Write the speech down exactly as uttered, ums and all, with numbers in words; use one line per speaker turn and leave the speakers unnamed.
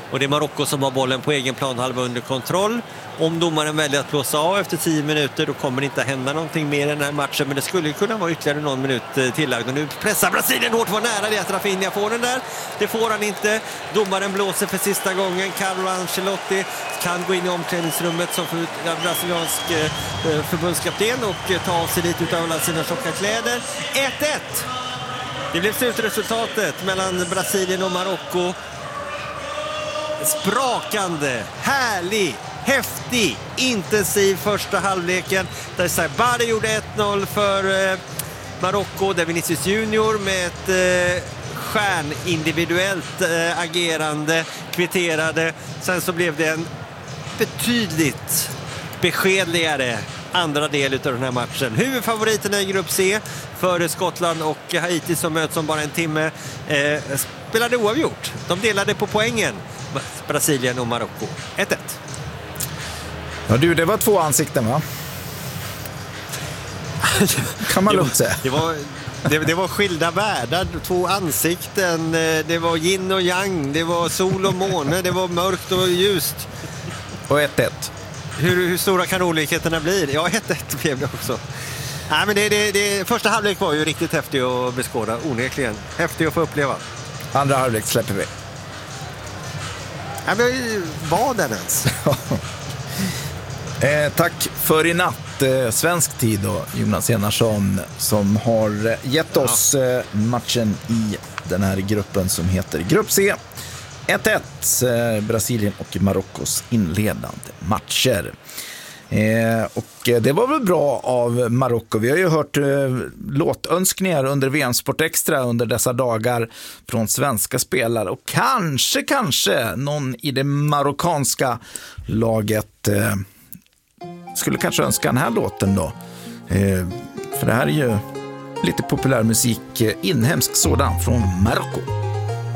Och det är Marocko som har bollen på egen planhalva under kontroll. Om domaren väljer att blåsa av efter tio minuter, då kommer det inte hända någonting mer i den här matchen. Men det skulle kunna vara ytterligare någon minut tillagd. Och nu pressar Brasilien hårt, var nära det att Rafinha får den där. Det får han inte. Domaren blåser för sista gången. Carlo Ancelotti kan gå in i omklädningsrummet som för brasiliansk förbundskapten och ta av sig lite av alla sina tjocka kläder. ett ett. Det blev slutresultatet mellan Brasilien och Marocko. Sprakande, härlig, häftig, intensiv första halvleken. Där Sabari gjorde ett noll för eh, Marocko. Där Vinicius Junior med ett eh, stjärnindividuellt eh, agerande kvitterade. Sen så blev det en betydligt beskedligare andra del av den här matchen. Huvudfavoriterna i grupp C för Skottland och Haiti som möts om bara en timme eh, spelade oavgjort. De delade på poängen, Brasilien och Marocko. ett ett.
Ja du, det var två ansikten va? Kan man lugnt säga.
Det var, det, det var skilda världar, två ansikten. Det var yin och yang, det var sol och måne, det var mörkt och ljust.
Och ett ett.
Hur, hur stora kan olikheterna bli? Ja, ett ett blev det också. Nej, men det, det, det, första halvlek var ju riktigt häftig att beskåda, onekligen. Häftig att få uppleva.
Andra halvlek släpper vi.
Ja, men var den ens?
eh, tack för i natt. Eh, svensk tid då, Jonas Enarsson, som har gett oss eh, matchen i den här gruppen som heter Grupp C. ett ett, eh, Brasilien och Marockos inledande matcher. Eh, och det var väl bra av Marocko. Vi har ju hört eh, låtönskningar under V M-sport extra under dessa dagar från svenska spelare. Och kanske, kanske någon i det marockanska laget eh, skulle kanske önska den här låten då. Eh, för det här är ju lite populär musik, eh, inhemsk sådan från Marocko.